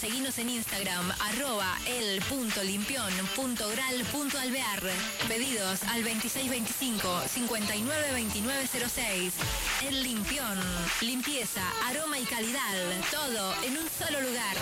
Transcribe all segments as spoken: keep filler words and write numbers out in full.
seguinos en Instagram, arroba el.limpión.gral.alvear. Pedidos al veintiséis veinticinco, cincuenta y nueve veintinueve cero seis. El Limpión. Limpieza, aroma y calidad. Todo en un solo lugar.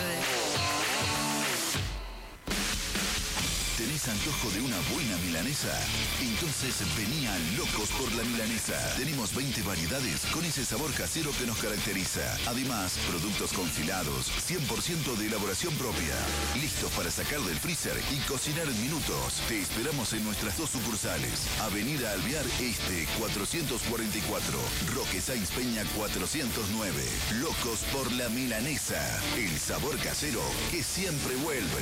¿Tenés antojo de una buena milanesa? Entonces vení a Locos por la Milanesa. Tenemos veinte variedades con ese sabor casero que nos caracteriza. Además, productos confilados, cien por ciento de elaboración propia. Listos para sacar del freezer y cocinar en minutos. Te esperamos en nuestras dos sucursales. Avenida Alvear Este cuatrocientos cuarenta y cuatro. Roque Sáenz Peña cuatrocientos nueve. Locos por la Milanesa. El sabor casero que siempre vuelve.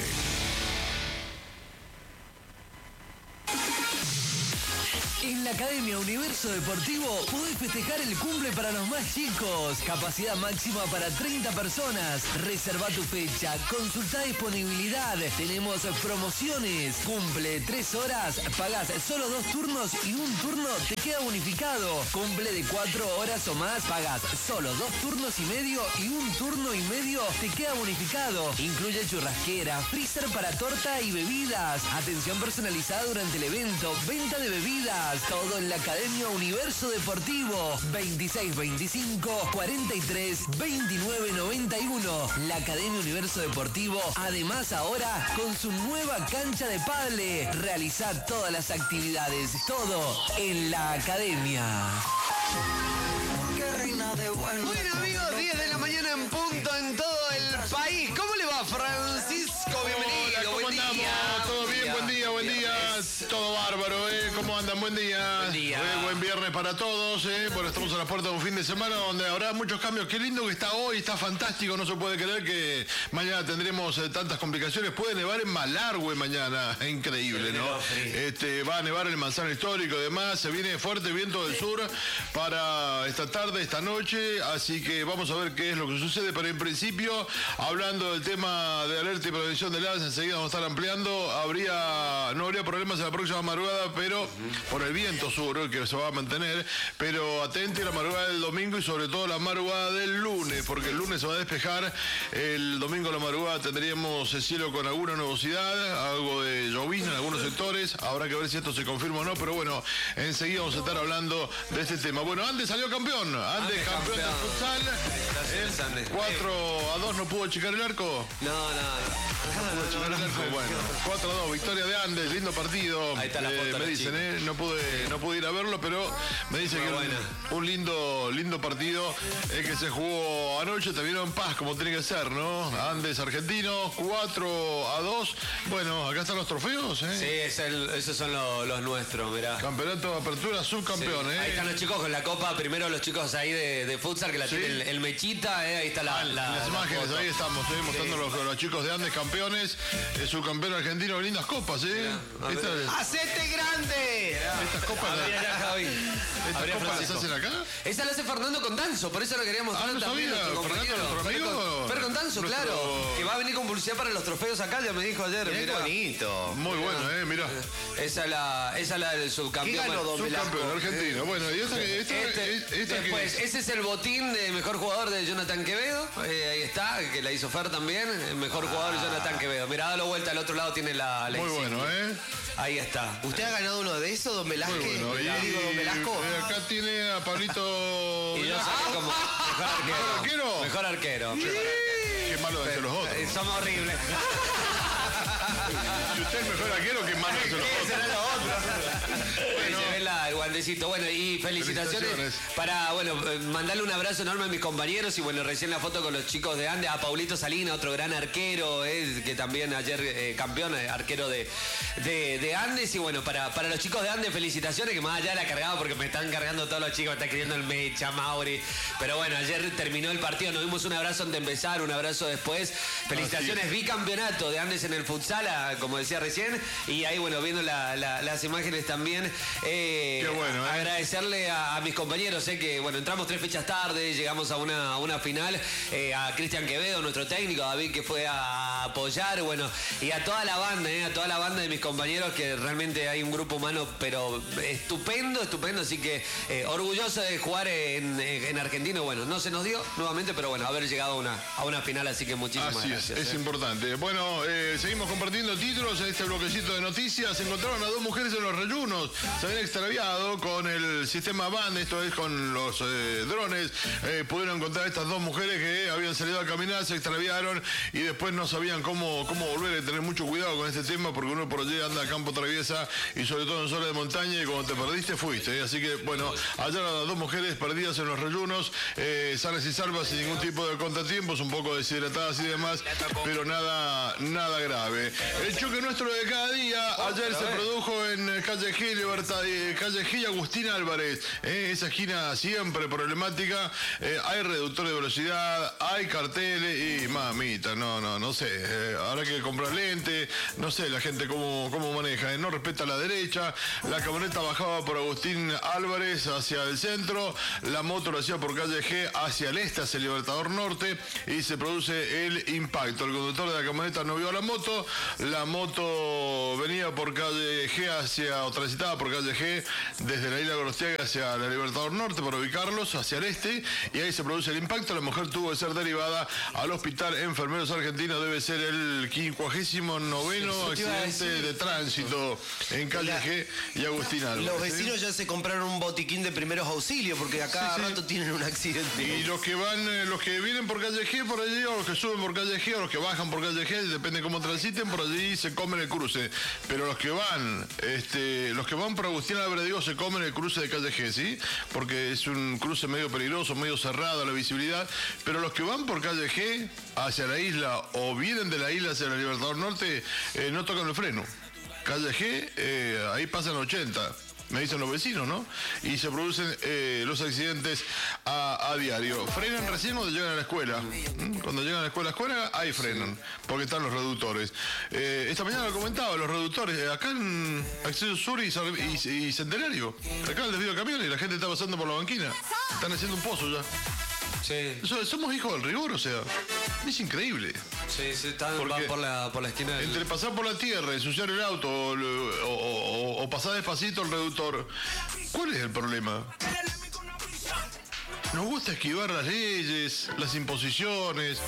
En la Academia Universo Deportivo podés festejar el cumple para los más chicos. Capacidad máxima para treinta personas. Reserva tu fecha, consulta disponibilidad. Tenemos promociones. Cumple tres horas, pagás solo dos turnos y un turno te queda bonificado. Cumple de cuatro horas o más, pagás solo dos turnos y medio y un turno y medio te queda bonificado. Incluye churrasquera, freezer para torta y bebidas. Atención personalizada durante el evento. Venta de bebidas. Todo en la Academia Universo Deportivo. veintiséis veinticinco, cuarenta y tres, veintinueve noventa y uno. La Academia Universo Deportivo, además ahora con su nueva cancha de pádel. Realiza todas las actividades. Todo en la Academia. Bueno amigos, diez de la mañana en punto en todo el país. ¿Cómo le va, Francisco? Bienvenido. Hola, ¿cómo buen andamos? día. ¿Todo bien? Buen día, buen día. Todo bárbaro, ¿eh? ¿Cómo andan? Buen día. Buen día. Eh, buen viernes para todos, ¿eh? Bueno, estamos a la puerta de un fin de semana donde habrá muchos cambios. Qué lindo que está hoy, está fantástico. No se puede creer que mañana tendremos eh, tantas complicaciones. Puede nevar en Malargüe mañana. Increíble, ¿no? Este, va a nevar el Manzano Histórico y demás. Se viene fuerte viento del sur para esta tarde, esta noche. Así que vamos a ver qué es lo que sucede. Pero en principio, hablando del tema de alerta y prevención del A N S, enseguida vamos a estar ampliando. Habría, no habría problemas en la próxima madrugada, pero uh-huh. por el viento sur que se va a mantener. Pero atente a la madrugada del domingo y sobre todo la madrugada del lunes, porque el lunes se va a despejar. El domingo a la madrugada tendríamos el cielo con alguna nubosidad, algo de llovizna en algunos sectores. Habrá que ver si esto se confirma o no, pero bueno, enseguida vamos a estar hablando de este tema. Bueno, Andes salió campeón. Andes, Andes campeón del futsal. cuatro a dos no pudo achicar el arco. No, no, no. No, no, no, no, bueno, cuatro a dos, victoria de Andes, lindo partido. Ahí está la foto, eh, me dicen, eh, no pude, no pude ir a verlo, pero me dicen que buena. un, un lindo, lindo partido eh, que se jugó anoche, terminó en paz, como tiene que ser, ¿no? Andes argentino, cuatro a dos. Bueno, acá están los trofeos, ¿eh? Sí, es el, esos son los, los nuestros, mirá. Campeonato de apertura, subcampeón, sí. ¿eh? Ahí están los chicos con la copa, primero los chicos ahí de, de futsal que la sí. tiene el, el Mechita, ¿eh? Ahí está la, ah, la las la imágenes, foto. ahí estamos, ¿eh? Mostrando sí. los, los chicos de Andes campeones, eh, subcampeón argentino, lindas copas, ¿eh? Esta es... ¡Hacete grande! Estas copas, ah, mira, ya, Javi. ¿Estas copas las hacen acá? Esa la hace Fernando Contanzo, por eso lo queríamos mostrar ah, no también. Sabía. Fernando, nuestro amigo. Fer Contanzo, nuestro... claro. Que va a venir con publicidad para los trofeos acá, ya me dijo ayer. Qué bonito. Muy mirá. Bueno, eh, mirá. Esa es la, esa es la del subcampeón. ¿Qué ganó Don subcampeón argentino. Bueno, y esta, esta, este, esta, esta después, que... ese es el botín de mejor jugador de Jonathan Quevedo. Eh, ahí está, que la hizo Fer también. El mejor ah. jugador de Jonathan Quevedo. Mirá, dalo vuelta, al otro lado tiene la, la Muy bueno, ¿eh? Ahí está. ¿Usted ha ganado uno de esos, Don Velázquez? Muy bueno. ¿Le digo Don Velasco? Y acá tiene a Pablito... Y yo salí como mejor arquero. ¿Mejor arquero? Mejor arquero. Mejor arquero. Qué malo de ser los otros. Eh, somos horribles. Si usted es mejor arquero, qué malo de ser los otros. Será los otros. Bueno, se ve la, el guandecito. Bueno, y felicitaciones, felicitaciones para, bueno, mandarle un abrazo enorme a mis compañeros y bueno, recién la foto con los chicos de Andes, a Paulito Salina, otro gran arquero, eh, que también ayer eh, campeón, eh, arquero de, de, de Andes. Y bueno, para, para los chicos de Andes, felicitaciones, que más allá la cargaba porque me están cargando todos los chicos, me está escribiendo el Mecha, Mauri. Pero bueno, ayer terminó el partido, nos dimos un abrazo antes de empezar, un abrazo después. Felicitaciones, bicampeonato de Andes en el futsal. sala, como decía recién, y ahí, bueno, viendo la, la, las imágenes también. Eh, Qué bueno, ¿eh? Agradecerle a, a mis compañeros, sé que, bueno, entramos tres fechas tarde, llegamos a una, a una final, eh, a Cristian Quevedo, nuestro técnico, a David, que fue a apoyar, bueno, y a toda la banda, eh, a toda la banda de mis compañeros, que realmente hay un grupo humano, pero estupendo, estupendo, así que eh, orgulloso de jugar en, en Argentina. Bueno, no se nos dio nuevamente, pero bueno, haber llegado a una, a una final, así que muchísimas Así gracias. es, es eh. importante. Bueno, eh, seguimos compartiendo títulos en este bloquecito de noticias. Encontraron a dos mujeres en los reyunos. Se habían extraviado con el sistema B A N, esto es con los eh, drones. Eh, pudieron encontrar a estas dos mujeres que habían salido a caminar, se extraviaron y después no sabían cómo, cómo volver. Hay que tener mucho cuidado con este tema porque uno por allí anda a campo traviesa y sobre todo en zonas de montaña y cuando te perdiste fuiste. ¿eh? Así que, bueno, hallaron a dos mujeres perdidas en los reyunos, eh, sanas y salvas sin ningún tipo de contratiempos, un poco deshidratadas y demás, pero nada, nada grave. El choque nuestro de cada día, ayer se produjo en calle G, Libertad, eh, calle G y Agustín Álvarez, eh, esa esquina siempre problemática, eh, hay reductor de velocidad, hay carteles y mamita, no, no, no sé, eh, habrá que comprar lente, no sé la gente cómo, cómo maneja, eh, no respeta la derecha, la camioneta bajaba por Agustín Álvarez hacia el centro, la moto lo hacía por calle G hacia el este, hacia el Libertador Norte, y se produce el impacto. El conductor de la camioneta no vio la moto, la moto venía por calle G hacia, o transitaba por calle G desde la isla Gorostiaga hacia la Libertador Norte para ubicarlos hacia el este, y ahí se produce el impacto. La mujer tuvo que ser derivada al hospital Enfermeros Argentinos. Debe ser el quincuagésimo noveno accidente de tránsito en calle La, G y Agustín Álvarez. Los vecinos ¿sí? ya se compraron un botiquín de primeros auxilios porque a cada Sí, sí. rato tienen un accidente. Y los que van, eh, los que vienen por calle G por allí, o los que suben por calle G, o los que bajan por calle G, depende cómo transiten, por allí se comen el cruce. Pero los que van, este, los que van por Agustín Álvarez, digo, se comen el cruce de calle G, ¿sí? Porque es un cruce medio peligroso, medio cerrado a la visibilidad. Pero los que van por calle G hacia la isla o vienen de la isla hacia la Libertador Norte, eh, no tocan el freno. Calle G, eh, ahí pasan ochenta. Me dicen los vecinos, ¿no? Y se producen eh, los accidentes a, a diario. Frenan recién cuando llegan a la escuela. ¿Mm? Cuando llegan a la escuela, escuela, ahí frenan, porque están los reductores. Eh, esta mañana lo comentaba, los reductores, eh, acá en Acceso Sur y, y, y Centenario, acá en el desvío de camiones, la gente está pasando por la banquina. Están haciendo un pozo ya. Sí. So, somos hijos del rigor, o sea, es increíble. Sí, sí, están, Porque van por la, por la esquina del... Entre pasar por la tierra, ensuciar el auto o, o, o, o pasar despacito el reductor, ¿cuál es el problema? Nos gusta esquivar las leyes, las imposiciones.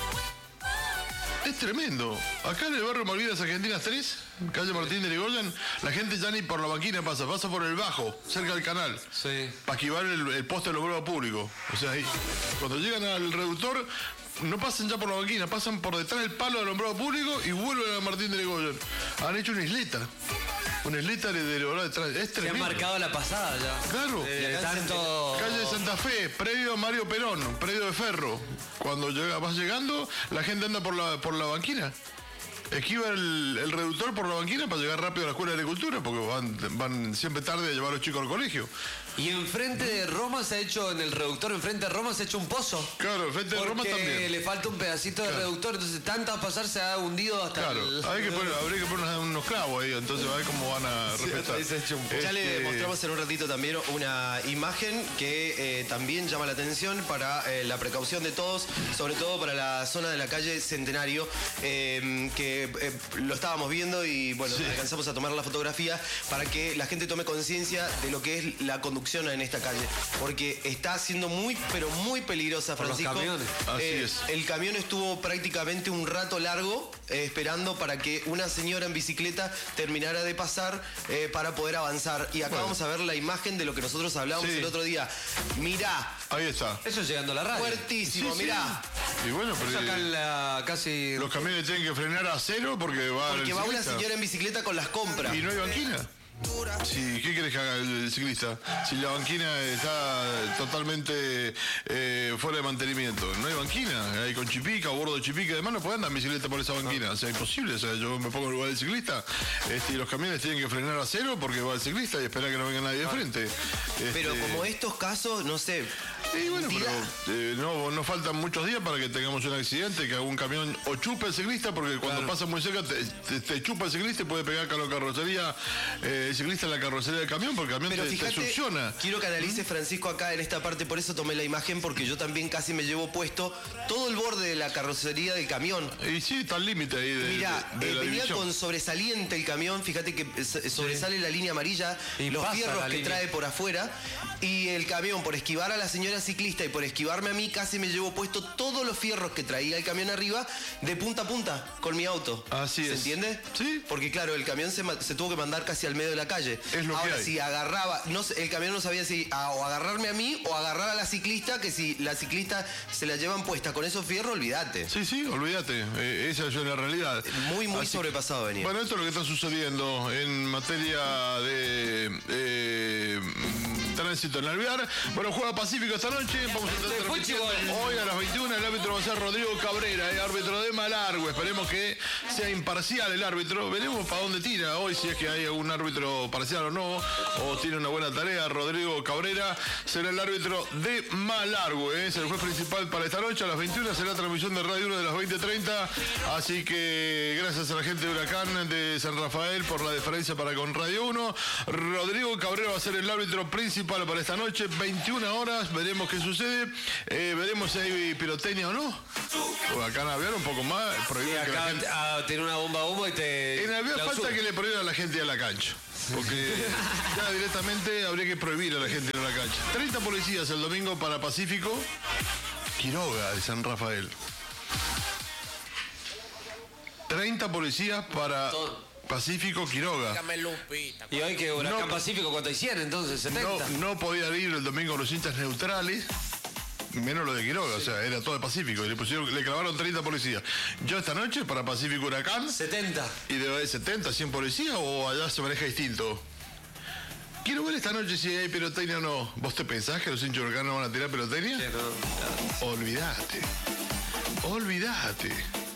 Es tremendo. Acá en el barrio Malvinas Argentinas tres, calle Martín de Irigoyen, la gente ya ni por la banquina pasa, pasa por el bajo, cerca del canal. Sí. Para esquivar el, el poste del alumbrado público. O sea, ahí, cuando llegan al reductor, no pasan ya por la banquina, pasan por detrás del palo del alumbrado público y vuelven a Martín de Irigoyen. Han hecho una isleta. Una isleta de alumbrado detrás. Es Se han tremendo. marcado la pasada ya. Claro. Eh, de tanto... Calle de Santa Fe, predio Mario Perón, predio de Ferro. Cuando llega, vas llegando, la gente anda por la, por la banquina. Esquiva el, el reductor por la banquina para llegar rápido a la escuela de agricultura, porque van, van siempre tarde a llevar a los chicos al colegio. Y enfrente de Roma se ha hecho, en el reductor, enfrente de Roma se ha hecho un pozo. Claro, enfrente de Roma Porque también. le falta un pedacito de Claro. reductor, entonces tanto a pasar se ha hundido hasta Claro, el... hay que poner, habría que poner unos clavos ahí, entonces a ver cómo van a respetar. ahí se ha hecho un pozo. Ya le Este, mostramos en un ratito también una imagen que eh, también llama la atención para eh, la precaución de todos, sobre todo para la zona de la calle Centenario, eh, que eh, lo estábamos viendo y bueno, Sí. alcanzamos a tomar la fotografía para que la gente tome conciencia de lo que es la conducción en esta calle, porque está siendo muy, pero muy peligrosa, Por los Francisco. camiones. Así Eh, es. El camión estuvo prácticamente un rato largo eh, esperando para que una señora en bicicleta terminara de pasar eh, para poder avanzar. Y acá Bueno. vamos a ver la imagen de lo que nosotros hablábamos Sí. el otro día. Mirá, Ahí está. Eso es llegando a la radio. fuertísimo, Sí, sí. mirá. Y bueno, Eso pero acá en la, casi... los camiones tienen que frenar a cero porque va Porque el va una ciclista. señora en bicicleta con las compras. Y no hay banquina. Sí, ¿qué querés que haga el ciclista? Si la banquina está totalmente eh, fuera de mantenimiento. No hay banquina, hay con chipica, o bordo de chipica, además no puede andar en bicicleta por esa banquina. O sea, imposible. O sea, yo me pongo en el lugar del ciclista este, y los camiones tienen que frenar a cero porque va el ciclista y esperar que no venga nadie de frente. Pero Este, como estos casos, no sé, Y bueno, pero eh, no, no faltan muchos días para que tengamos un accidente, que algún camión o chupe el ciclista, porque cuando claro. pasa muy cerca te, te, te chupa el ciclista y puede pegar a la carrocería, eh, el ciclista en la carrocería del camión, porque el camión te, fíjate, te succiona. Quiero que analice Francisco acá en esta parte, por eso tomé la imagen, porque yo también casi me llevo puesto todo el borde de la carrocería del camión. Y sí, está al límite ahí de, Mirá, de, de eh, la venía división. con sobresaliente el camión, fíjate que sobresale sí. la línea amarilla, y los fierros que línea. trae por afuera, y el camión, por esquivar a la señora ciclista y por esquivarme a mí, casi me llevo puesto todos los fierros que traía el camión arriba, de punta a punta, con mi auto. Así ¿Se es. entiende? Sí. Porque claro, el camión se, se tuvo que mandar casi al medio de la calle. Es lo Ahora, que hay. si agarraba, no, el camión no sabía si a, o agarrarme a mí o agarrar a la ciclista, que si la ciclista se la llevan puesta con esos fierros, olvídate. Sí, sí, olvídate. Eh, esa es la realidad. Muy, muy Así sobrepasado venía. Bueno, esto es lo que está sucediendo en materia de eh, tránsito en Alvear. Bueno, juega Pacífico esta noche. Vamos a estar transmitiendo hoy a las veintiuna. El árbitro va a ser Rodrigo Cabrera, eh, árbitro de Malargüe. Esperemos que sea imparcial el árbitro. Veremos para dónde tira hoy, si es que hay algún árbitro parcial o no, o tiene una buena tarea. Rodrigo Cabrera será el árbitro de Malargüe. Es el juez principal para esta noche. A las veintiuna será transmisión de Radio uno de las veinte treinta. Así que gracias a la gente de Huracán de San Rafael por la deferencia para con Radio uno. Rodrigo Cabrera va a ser el árbitro principal para esta noche. veintiuna horas. Veremos qué sucede. Eh, veremos si hay pirotecnia o no. O acá en Alvear un poco más. Sí, acá gente... ah, tiene una bomba humo y te... En Alvear falta que le prohíban a la gente ir a la cancha. Porque ya directamente habría que prohibir a la gente ir a la cancha. treinta policías el domingo para Pacífico Quiroga de San Rafael. treinta policías para Pacífico Quiroga. Y hoy que Huracán no, Pacífico, ¿cuánto hicieron entonces? setenta. No, no podían ir el domingo los hinchas neutrales. Menos lo de Quiroga, sí. O sea, era todo de Pacífico. Y le pusieron, le clavaron treinta policías. Yo esta noche para Pacífico Huracán. setenta. ¿Y debe haber setenta, cien policías o allá se maneja distinto? Quiero ver esta noche si hay pirotecnia o no. ¿Vos te pensás que los hinchas de Huracán no van a tirar pirotecnia? Sí, no, claro. Olvídate. Olvídate.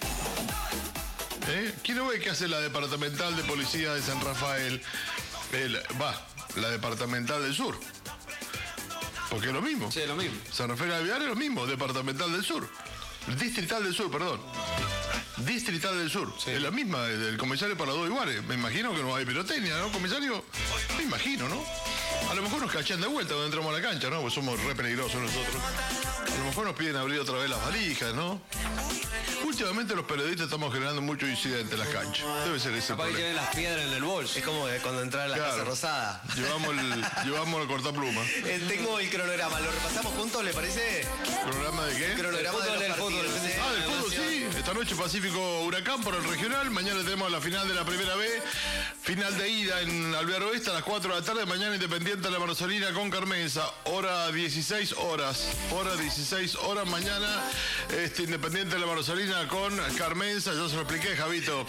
¿Eh? Quiero ver qué hace la departamental de policía de San Rafael. El, va, la departamental del sur. Porque es lo mismo. Sí, es lo mismo. San Rafael Alvear es lo mismo, departamental del sur. Distrital del sur, perdón. Distrital del sur. Sí. Es la misma, del comisario para los dos iguales. Me imagino que no hay pirotecnia, ¿no, comisario? Me imagino, ¿no? A lo mejor nos cachan de vuelta cuando entramos a la cancha, ¿no? Pues somos re peligrosos nosotros. A lo mejor nos piden abrir otra vez las valijas, ¿no? Últimamente los periodistas estamos generando muchos incidentes en las canchas. Debe ser ese Capaz problema. que tienen las piedras en el bolso. Es como cuando entra a la Claro. Casa Rosada. Llevamos el, llevamos el cortapluma. Eh, tengo el cronograma, ¿lo repasamos juntos, le parece? ¿Programa de qué? Cronograma fútbol, de el los fútbol, partidos, el ¿eh? Ah, del fútbol, sí. Esta noche Pacífico Huracán por el regional. Mañana tenemos la final de la primera B. Final de ida en Alvear Oeste a las cuatro de la tarde. Mañana Independiente de la Marcelina con Carmenza. Hora dieciséis horas. Hora dieciséis horas mañana. Este, Independiente de la Marcelina con Carmenza. Ya se lo expliqué, Javito.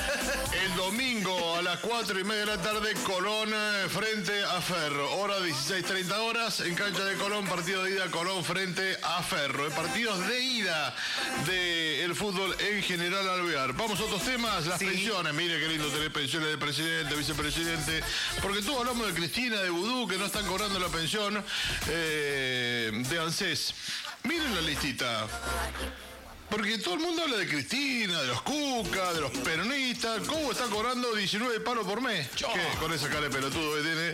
El domingo a las cuatro y media de la tarde, Colón eh, frente a Ferro. Hora dieciséis treinta horas. En cancha de Colón, partido de ida, Colón frente a Ferro. Eh, partidos de ida del fútbol en general Alvear. Vamos a otros temas. Las Sí. pensiones. Mire qué lindo tener pensiones de presidente, vicepresidente. Porque todos hablamos de Cristina, de Vudú, que no están cobrando la pensión eh, de ANSES. Miren la listita. Porque todo el mundo habla de Cristina, de los Cuca, de los peronistas. ¿Cómo está cobrando diecinueve palos por mes? ¿Qué? Con esa cara de pelotudo que tiene.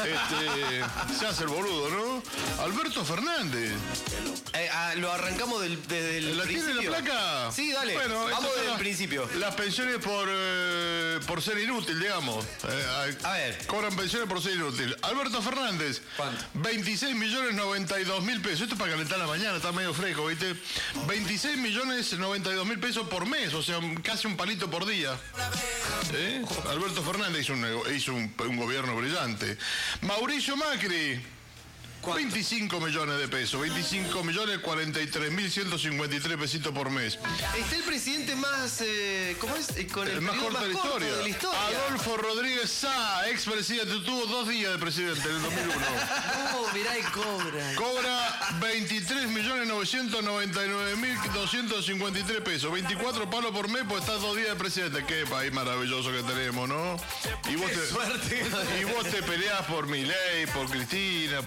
Este, se hace el boludo, ¿no? Alberto Fernández. Eh, ah, lo arrancamos del, desde el ¿La principio. tiene la placa? Sí, dale. Bueno, vamos estas son desde el las- principio. Las pensiones por, eh, por ser inútil, digamos. Eh, A ver. Cobran pensiones por ser inútil. Alberto Fernández. ¿Cuánto? veintiséis millones noventa y dos mil pesos. Esto es para calentar la mañana, está medio fresco, ¿viste? veintiséis millones noventa y dos mil pesos por mes, o sea, casi un palito por día. ¿Eh? Alberto Fernández hizo, un, nego- hizo un, un gobierno brillante. Mauricio Macri. ¿Cuánto? veinticinco millones de pesos, veinticinco millones cuarenta y tres mil ciento cincuenta y tres pesitos por mes. Está el presidente más, eh, ¿cómo es? Eh, Con el, El más periodo corto de la historia. de la historia. Adolfo Rodríguez Sá, expresidente, tuvo dos días de presidente en el dos mil uno. No, mirá y cobra. Cobra veintitrés millones novecientos noventa y nueve mil doscientos cincuenta y tres pesos, veinticuatro palos por mes, pues estás dos días de presidente. Qué país maravilloso que tenemos, ¿no? Y vos, te, suerte. y vos te peleás por Milei, por Cristina, por los Cuca,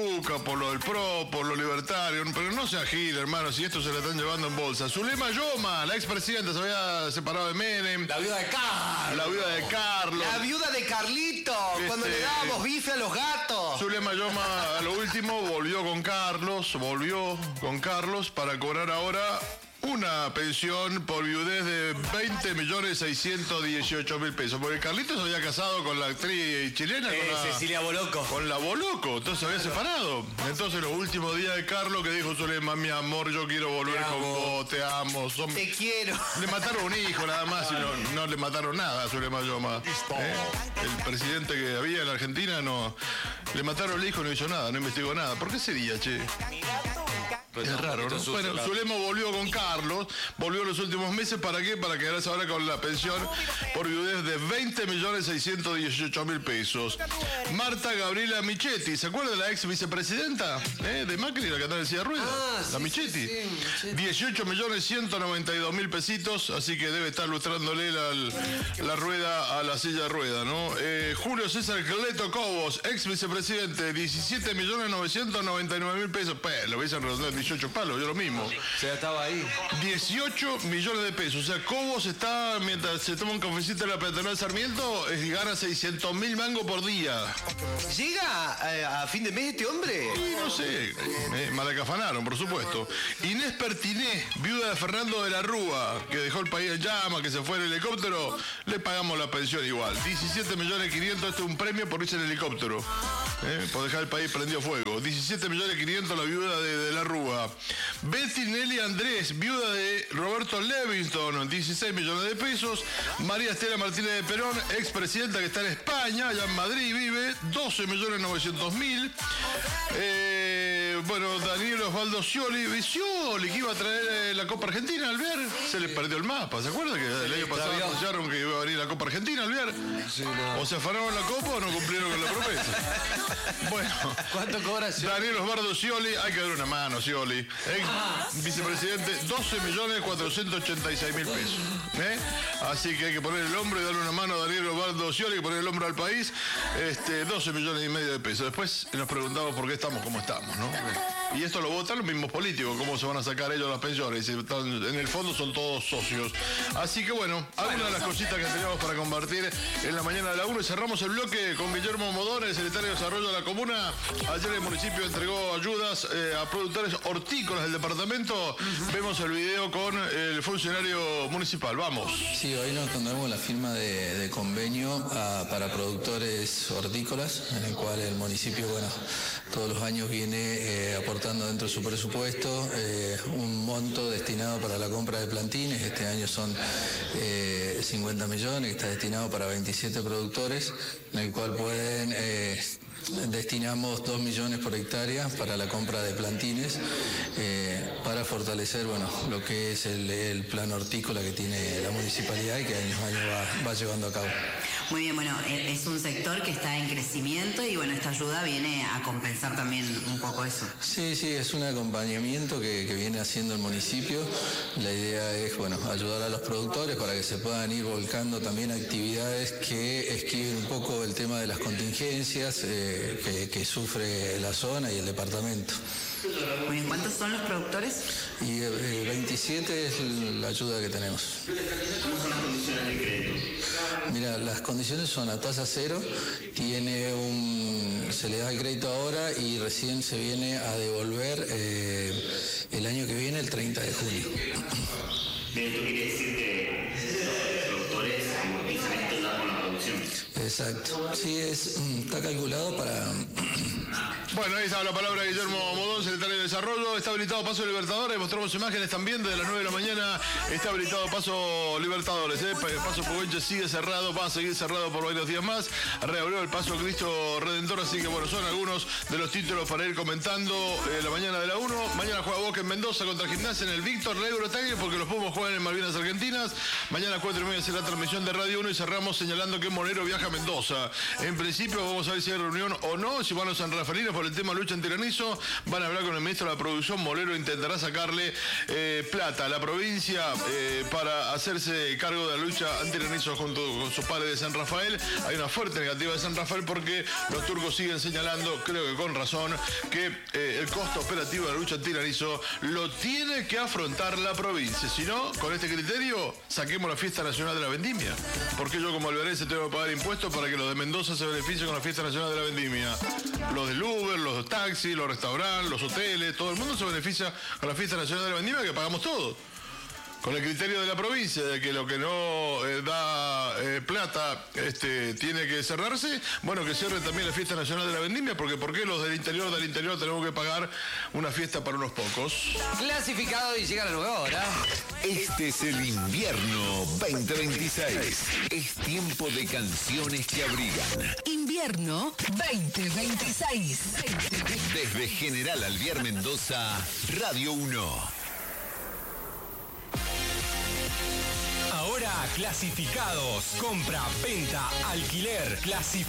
Luca, por lo del P R O, por lo libertario, pero no sea gil, hermano, si esto se lo están llevando en bolsa. Zulema Yoma, la expresidenta, se había separado de Menem. La viuda de Carlos. La viuda de Carlos. La viuda de Carlito, Este, cuando le dábamos bife a los gatos. Zulema Yoma, a lo último, volvió con Carlos, volvió con Carlos para cobrar ahora una pensión por viudez de veinte millones seiscientos dieciocho mil pesos. Porque Carlitos se había casado con la actriz chilena, Eh, con, la, Cecilia Boloco. con la Boloco, entonces se había separado. Entonces los últimos días de Carlos que dijo Zulema, mi amor, yo quiero volver Te con amo. vos, te amo. Som- Te quiero. Le mataron un hijo nada más y no, no le mataron nada a Zulema Yoma. ¿Eh? El presidente que había en la Argentina no le mataron el hijo, no hizo nada, no investigó nada. ¿Por qué sería, che? Pues Es no, raro, esto ¿no? es sucio, Bueno, claro. Zulema volvió con Carlos, volvió los últimos meses, ¿para qué? Para quedarse ahora con la pensión por viudez de veinte millones seiscientos dieciocho mil pesos. Marta Gabriela Michetti, ¿se acuerda de la ex vicepresidenta eh, de Macri, la que andaba en silla de ruedas? Ah, la sí, Michetti. sí, sí, Michetti. dieciocho millones ciento noventa y dos mil pesitos, así que debe estar lustrándole la, la rueda a la silla de rueda, ¿no? Eh, Julio César Cleto Cobos, ex vicepresidente, diecisiete millones novecientos noventa y nueve mil pesos. Pues, lo hubiesen redondeado en dieciocho palos, yo lo mismo. O sea, estaba ahí. dieciocho millones de pesos. O sea, Cobos está, mientras se toma un cafecito en la peatonal Sarmiento, eh, gana seiscientos mil mangos por día. ¿Llega eh, a fin de mes este hombre? Y no sé, eh, malacafanaron, por supuesto. Inés Pertiné, viuda de Fernando de la Rúa, que dejó el país en llama, que se fue en helicóptero, le pagamos la pensión igual. diecisiete millones quinientos, este es un premio por irse en helicóptero. Eh, por dejar el país prendido fuego. diecisiete millones quinientos la viuda de, de la Rúa. Betty Nelly Andrés, viuda de Roberto Levingston, dieciséis millones de pesos. María Estela Martínez de Perón, expresidenta que está en España, allá en Madrid vive, doce millones novecientos mil. Eh, bueno, Daniel Osvaldo Scioli, Scioli, que iba a traer eh, la Copa Argentina, Alvear, se le perdió el mapa, ¿se acuerda que el año pasado extravió. anunciaron que iba a venir la Copa Argentina, Alvear? O se afanaron la Copa o no cumplieron con la promesa. Bueno, ¿Cuánto cobra Scioli? Daniel Osvaldo Scioli, hay que dar una mano, Scioli. Ex vicepresidente, doce millones cuatrocientos ochenta y seis mil pesos. ¿eh? Así que hay que poner el hombro y darle una mano a Daniel Osvaldo Scioli, hay que poner el hombro al país. Este, doce millones y medio de pesos. Después nos preguntamos por qué estamos como estamos, ¿no? Y esto lo votan los mismos políticos, cómo se van a sacar ellos las pensiones. En el fondo son todos socios. Así que bueno, algunas de las cositas que teníamos para compartir en la mañana de la uno. Y cerramos el bloque con Guillermo Modón, el secretario de Desarrollo de la Comuna. Ayer el municipio entregó ayudas eh, a productores hortícolas del departamento. Vemos el video con el funcionario municipal. Vamos. Sí, hoy nos encontramos la firma de, de convenio ah, para productores hortícolas, en el cual el municipio, bueno, todos los años viene eh, aportando dentro de su presupuesto eh, un monto destinado para la compra de plantines. Este año son eh, cincuenta millones, que está destinado para veintisiete productores, en el cual pueden... Eh, destinamos dos millones por hectárea para la compra de plantines eh, para fortalecer bueno, lo que es el, el plan hortícola que tiene la municipalidad y que años a años va, va llevando a cabo. Muy bien, bueno, e- es un sector que está en crecimiento y bueno, esta ayuda viene a compensar también un poco eso. Sí, sí, es un acompañamiento que, que viene haciendo el municipio. La idea es bueno, ayudar a los productores para que se puedan ir volcando también actividades que esquiven un poco el tema de las contingencias eh, que, que sufre la zona y el departamento. Muy bien, ¿cuántos son los productores? Y eh, veintisiete es la ayuda que tenemos. ¿Cómo son las condiciones de crédito? Mira, las condiciones son a tasa cero, tiene un, se le da el crédito ahora y recién se viene a devolver eh, el año que viene, el treinta de junio. Bien, esto quiere decir que los productores amortizan esto ya con la producción. Exacto. Sí, es, está calculado para... Bueno, ahí está la palabra de Guillermo Modón, secretario de Desarrollo. Está habilitado Paso Libertadores. Mostramos imágenes también desde las nueve de la mañana. Está habilitado Paso Libertadores. ¿eh? Paso Puguenche sigue cerrado, va a seguir cerrado por varios días más. Reabrió el Paso Cristo Redentor, así que bueno, son algunos de los títulos para ir comentando eh, la mañana de la uno. Mañana juega Boca en Mendoza contra Gimnasia en el Víctor Negro Tagle, porque los Pumas juegan en Malvinas Argentinas. Mañana a cuatro y media será la transmisión de Radio uno y cerramos señalando que Monero viaja a Mendoza. En principio vamos a ver si hay reunión o no, si van los sanrafaelinos por por el tema lucha antiranizo. Van a hablar con el ministro de la Producción. Molero intentará sacarle eh, plata a la provincia eh, para hacerse cargo de la lucha antiranizo junto con sus pares de San Rafael. Hay una fuerte negativa de San Rafael porque los turcos siguen señalando, creo que con razón, que eh, el costo operativo de la lucha antiranizo lo tiene que afrontar la provincia. Si no, con este criterio, saquemos la fiesta nacional de la vendimia. Porque yo como alberense tengo que pagar impuestos para que los de Mendoza se beneficien con la fiesta nacional de la vendimia. Los del Uber, los taxis, los restaurantes, los hoteles, todo el mundo se beneficia con la fiesta nacional de la vendimia que pagamos todos. Con el criterio de la provincia de que lo que no eh, da eh, plata este, tiene que cerrarse, bueno, que cierre también la fiesta nacional de la vendimia, porque ¿por qué los del interior del interior tenemos que pagar una fiesta para unos pocos? Clasificado y llega la nueva hora. Este es el invierno veinte veintiséis. Es tiempo de canciones que abrigan. Invierno veinte veintiséis. Desde General Alvear Mendoza, Radio uno. Ahora clasificados. Compra, venta, alquiler, clasificados.